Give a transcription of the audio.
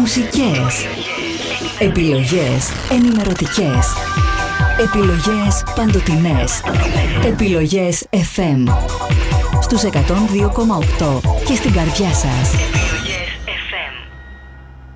Μουσικές. Επιλογές ενημερωτικές. Επιλογές παντοτινές. Επιλογές FM. Στους 102,8 και στην καρδιά σας.